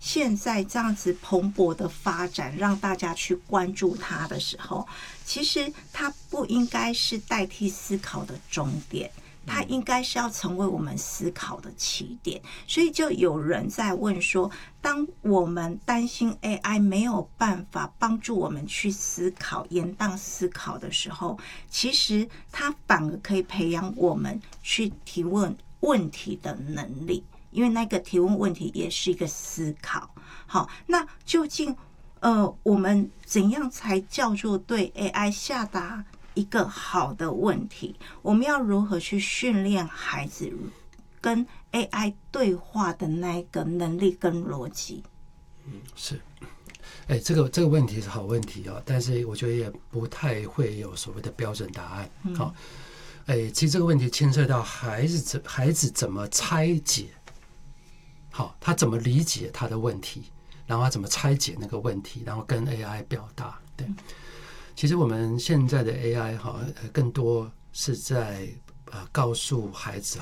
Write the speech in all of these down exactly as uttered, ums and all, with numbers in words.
现在这样子蓬勃的发展，让大家去关注它的时候，其实它不应该是代替思考的终点，它应该是要成为我们思考的起点。所以就有人在问说，当我们担心 A I 没有办法帮助我们去思考、延宕思考的时候，其实它反而可以培养我们去提问问题的能力，因为那个提问问题也是一个思考。好，那究竟呃，我们怎样才叫做对 A I 下达一个好的问题？我们要如何去训练孩子跟 A I 对话的那个能力跟逻辑？ 嗯，是，哎，这个这个问题是好问题啊，但是我觉得也不太会有所谓的标准答案。好、嗯，哎，其实这个问题牵涉到孩子怎孩子怎么拆解，好，他怎么理解他的问题，然后他怎么拆解那个问题，然后跟 A I 表达。对，其实我们现在的 A I 哈，更多是在呃告诉孩子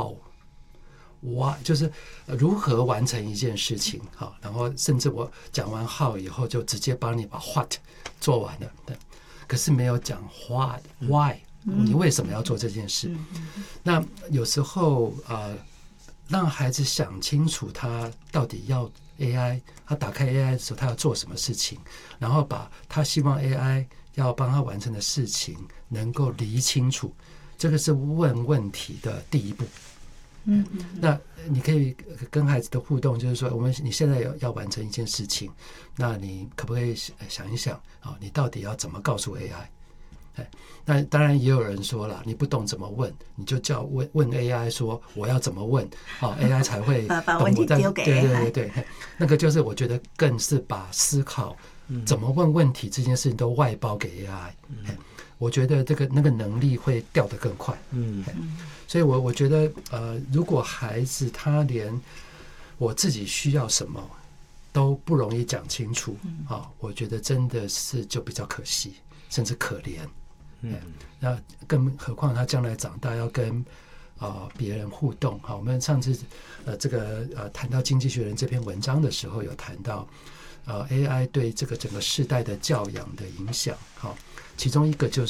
how。Why 就是如何完成一件事情，好，然后甚至我讲完 how 以后，就直接帮你把 what 做完了，对。可是没有讲 what why， 你为什么要做这件事？那有时候呃，让孩子想清楚他到底要 A I， 他打开 A I 的时候，他要做什么事情，然后把他希望 A I 要帮他完成的事情能够理清楚，这个是问问题的第一步。嗯，那你可以跟孩子的互动，就是说，我们你现在要要完成一件事情，那你可不可以想一想啊，你到底要怎么告诉 A I？ 哎，那当然也有人说了，你不懂怎么问，你就叫问问 A I 说我要怎么问，啊 ，A I 才会把问题丢给 A I。 对对对对，那个就是我觉得更是把思考怎么问问题这件事情都外包给 A I。嗯，我觉得这个那个能力会掉得更快。嗯。所以我我觉得呃，如果孩子他连我自己需要什么都不容易讲清楚啊，我觉得真的是就比较可惜，甚至可怜。嗯，那更何况他将来长大要跟啊别人互动。好，我们上次呃这个呃谈到《经济学人》这篇文章的时候，有谈到呃 A I 对这个整个世代的教养的影响。好。其中一个就是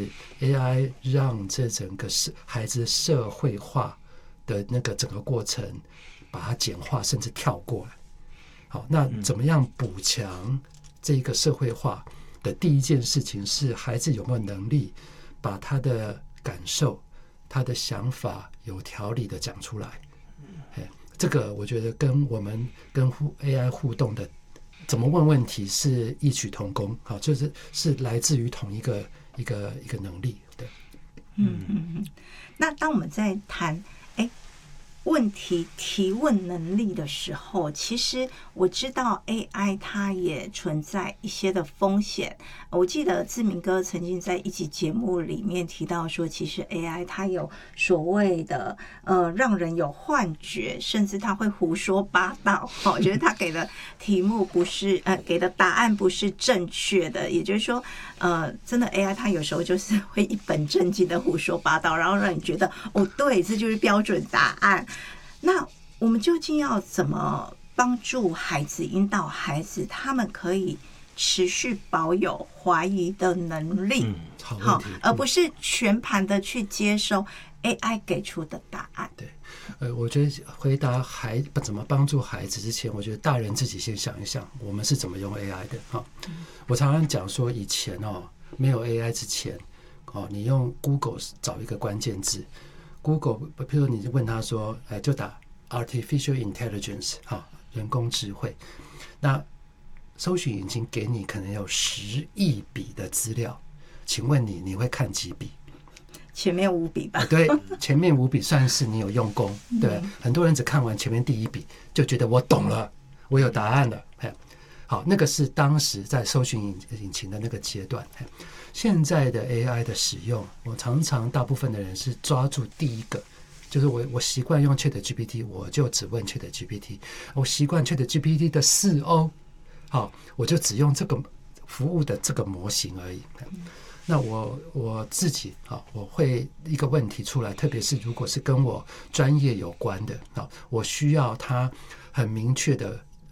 A I 让这整个孩子社会化的那个整个过程把它简化，甚至跳过来。好，那怎么样补强这个社会化的第一件事情是孩子有没有能力把他的感受、他的想法有条理的讲出来。这个我觉得跟我们跟 A I 互动的怎么问问题是异曲同工，好，就是是来自于同一个一个一个能力，对。 嗯嗯嗯。那当我们在谈哎问题提问能力的时候，其实我知道 A I 它也存在一些的风险。我记得志明哥曾经在一集节目里面提到说，其实 A I 它有所谓的呃让人有幻觉，甚至它会胡说八道。哦，我觉得他给的题目不是呃给的答案不是正确的，也就是说呃真的 A I 它有时候就是会一本正经的胡说八道，然后让你觉得哦对，这就是标准答案。那我们究竟要怎么帮助孩子、引导孩子，他们可以持续保有怀疑的能力？ 嗯，好问题， 而不是全盘的去接收 A I 给出的答案。 对，呃，我觉得回答孩怎么帮助孩子之前，我觉得大人自己先想一想，我们是怎么用 A I 的哈、嗯。我常常讲说，以前哦，没有 A I 之前，哦，你用 Google 找一个关键字。Google， 譬如你问他说，哎，就打 artificial intelligence， 哈，人工智慧，那搜寻引擎给你可能有十亿笔的资料，请问你你会看几笔？ 前面五笔吧。 对，前面五笔算是你有用功，对。很多人只看完前面第一笔就觉得我懂了，我有答案了。好，那个是当时在搜寻引擎的那个阶段。现在的 A I 的使用，我常常大部分的人是抓住第一个，就是我我习惯用 ChatGPT， 我就只问 ChatGPT， 我习惯 ChatGPT 的四 O， 好，我就只用这个服务的这个模型而已。那我我自己啊，我会一个问题出来，特别是如果是跟我专业有关的啊，我需要它很明确的